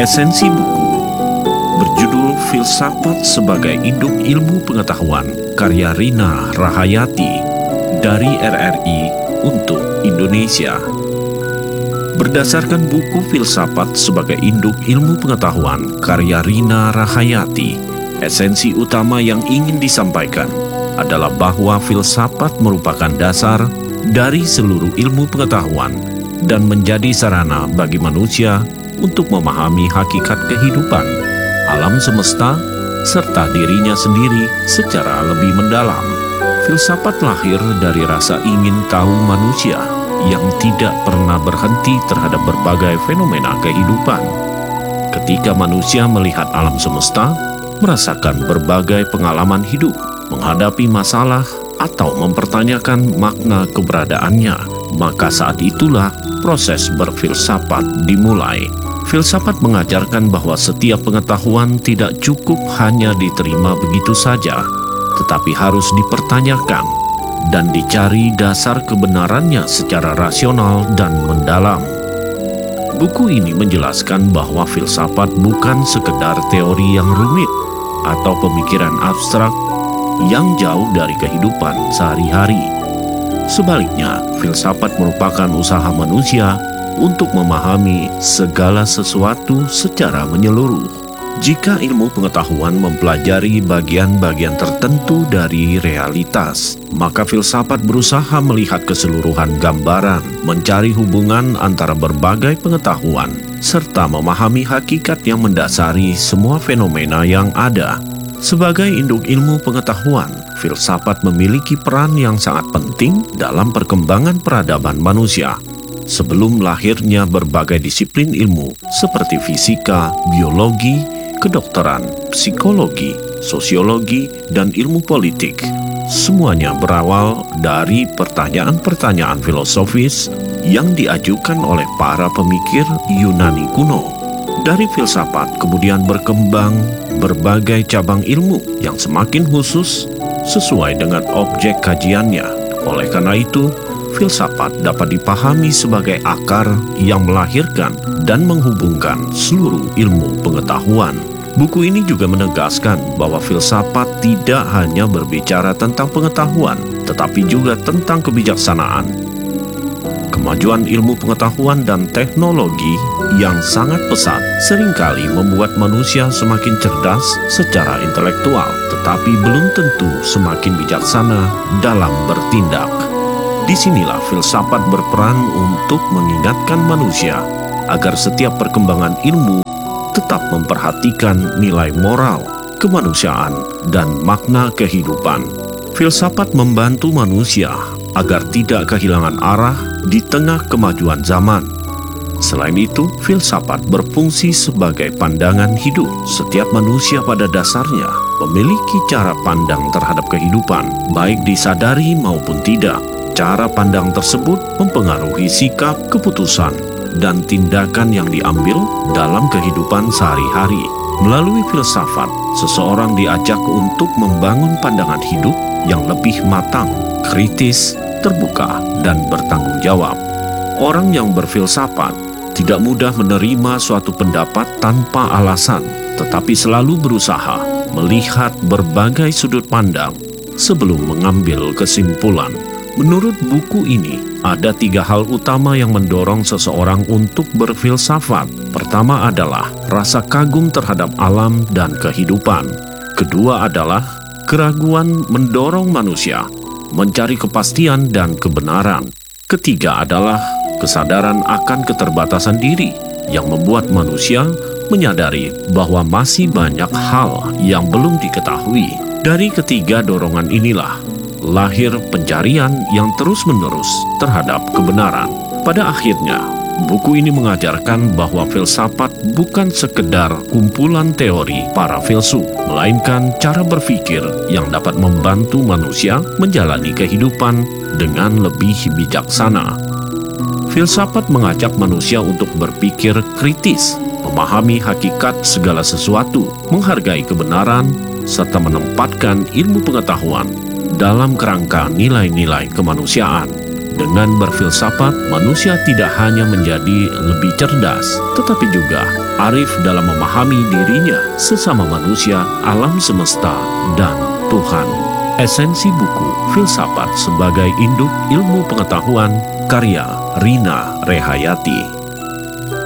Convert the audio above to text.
Esensi buku berjudul Filsafat sebagai Induk Ilmu Pengetahuan karya Rina Rahayati dari RRI untuk Indonesia. Berdasarkan buku Filsafat sebagai Induk Ilmu Pengetahuan karya Rina Rahayati, esensi utama yang ingin disampaikan adalah bahwa filsafat merupakan dasar dari seluruh ilmu pengetahuan dan menjadi sarana bagi manusia untuk memahami hakikat kehidupan, alam semesta, serta dirinya sendiri secara lebih mendalam. Filsafat lahir dari rasa ingin tahu manusia yang tidak pernah berhenti terhadap berbagai fenomena kehidupan. Ketika manusia melihat alam semesta, merasakan berbagai pengalaman hidup, menghadapi masalah, atau mempertanyakan makna keberadaannya, maka saat itulah proses berfilsafat dimulai. Filsafat mengajarkan bahwa setiap pengetahuan tidak cukup hanya diterima begitu saja, tetapi harus dipertanyakan dan dicari dasar kebenarannya secara rasional dan mendalam. Buku ini menjelaskan bahwa filsafat bukan sekedar teori yang rumit atau pemikiran abstrak yang jauh dari kehidupan sehari-hari. Sebaliknya, filsafat merupakan usaha manusia untuk memahami segala sesuatu secara menyeluruh. Jika ilmu pengetahuan mempelajari bagian-bagian tertentu dari realitas, maka filsafat berusaha melihat keseluruhan gambaran, mencari hubungan antara berbagai pengetahuan, serta memahami hakikat yang mendasari semua fenomena yang ada. Sebagai induk ilmu pengetahuan, filsafat memiliki peran yang sangat penting dalam perkembangan peradaban manusia. Sebelum lahirnya berbagai disiplin ilmu seperti fisika, biologi, kedokteran, psikologi, sosiologi, dan ilmu politik, semuanya berawal dari pertanyaan-pertanyaan filosofis yang diajukan oleh para pemikir Yunani kuno. Dari filsafat kemudian berkembang berbagai cabang ilmu yang semakin khusus sesuai dengan objek kajiannya. Oleh karena itu, filsafat dapat dipahami sebagai akar yang melahirkan dan menghubungkan seluruh ilmu pengetahuan. Buku ini juga menegaskan bahwa filsafat tidak hanya berbicara tentang pengetahuan, tetapi juga tentang kebijaksanaan. Kemajuan ilmu pengetahuan dan teknologi yang sangat pesat seringkali membuat manusia semakin cerdas secara intelektual, tetapi belum tentu semakin bijaksana dalam bertindak. Disinilah filsafat berperan untuk mengingatkan manusia agar setiap perkembangan ilmu tetap memperhatikan nilai moral, kemanusiaan, dan makna kehidupan. Filsafat membantu manusia agar tidak kehilangan arah di tengah kemajuan zaman. Selain itu, filsafat berfungsi sebagai pandangan hidup. Setiap manusia pada dasarnya memiliki cara pandang terhadap kehidupan, baik disadari maupun tidak. Cara pandang tersebut mempengaruhi sikap, keputusan, dan tindakan yang diambil dalam kehidupan sehari-hari. Melalui filsafat, seseorang diajak untuk membangun pandangan hidup yang lebih matang, kritis, terbuka, dan bertanggung jawab. Orang yang berfilsafat tidak mudah menerima suatu pendapat tanpa alasan, tetapi selalu berusaha melihat berbagai sudut pandang sebelum mengambil kesimpulan. Menurut buku ini, ada 3 hal utama yang mendorong seseorang untuk berfilsafat. Pertama adalah rasa kagum terhadap alam dan kehidupan. Kedua adalah keraguan mendorong manusia mencari kepastian dan kebenaran. Ketiga adalah kesadaran akan keterbatasan diri yang membuat manusia menyadari bahwa masih banyak hal yang belum diketahui. Dari ketiga dorongan inilah lahir pencarian yang terus-menerus terhadap kebenaran. Pada akhirnya, buku ini mengajarkan bahwa filsafat bukan sekedar kumpulan teori para filsuf, melainkan cara berpikir yang dapat membantu manusia menjalani kehidupan dengan lebih bijaksana. Filsafat mengajak manusia untuk berpikir kritis, memahami hakikat segala sesuatu, menghargai kebenaran, serta menempatkan ilmu pengetahuan dalam kerangka nilai-nilai kemanusiaan. Dengan berfilsafat, manusia tidak hanya menjadi lebih cerdas, tetapi juga arif dalam memahami dirinya, sesama manusia, alam semesta, dan Tuhan. Esensi buku Filsafat sebagai Induk Ilmu Pengetahuan, karya Rina Rehayati.